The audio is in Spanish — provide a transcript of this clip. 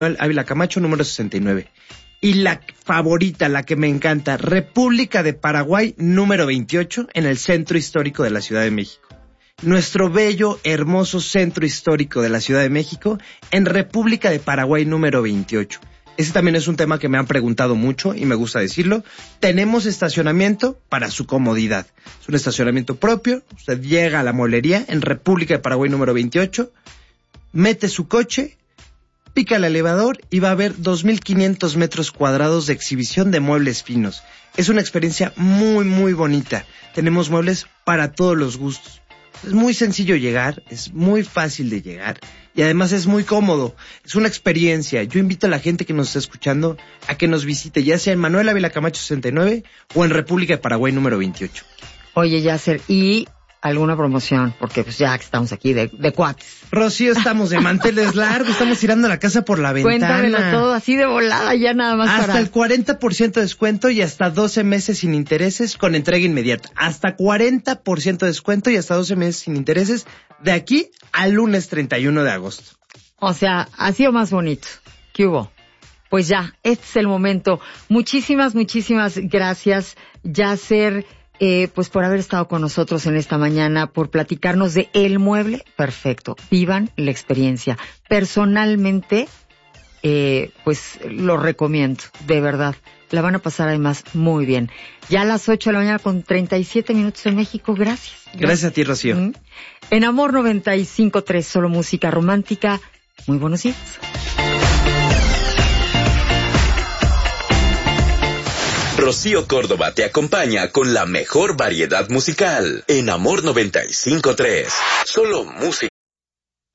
Ávila Camacho, número 69. Y la favorita, la que me encanta, República de Paraguay, número 28, en el Centro Histórico de la Ciudad de México. Nuestro bello, hermoso Centro Histórico de la Ciudad de México, en República de Paraguay, número 28. Ese también es un tema que me han preguntado mucho y me gusta decirlo. Tenemos estacionamiento para su comodidad. Es un estacionamiento propio. Usted llega a la mueblería en República de Paraguay número 28, mete su coche, pica el elevador y va a ver 2.500 metros cuadrados de exhibición de muebles finos. Es una experiencia muy, muy bonita. Tenemos muebles para todos los gustos. Es muy sencillo llegar, es muy fácil de llegar y además es muy cómodo. Es una experiencia. Yo invito a la gente que nos está escuchando a que nos visite, ya sea en Manuel Ávila Camacho 69 o en República de Paraguay número 28. Oye, Yasser, ¿y alguna promoción? Porque pues ya estamos aquí de cuates. Rocío, estamos de manteles largos, estamos tirando la casa por la ventana. Cuéntamelo todo así de volada, ya nada más hasta para... el 40% de descuento y hasta 12 meses sin intereses con entrega inmediata. Hasta 40% de descuento y hasta 12 meses sin intereses de aquí al lunes 31 de agosto. O sea, ha sido más bonito. ¿Qué hubo? Pues ya, este es el momento. Muchísimas gracias, Yasser, pues por haber estado con nosotros en esta mañana, por platicarnos de El Mueble Perfecto. Vivan la experiencia. Personalmente, pues lo recomiendo, de verdad. La van a pasar además muy bien. Ya a las 8 de la mañana con 37 minutos en México. Gracias. Gracias a ti, Rocío. En Amor 95.3, solo música romántica. Muy buenos días. Rocío Córdoba te acompaña con la mejor variedad musical en Amor 95.3. Solo música.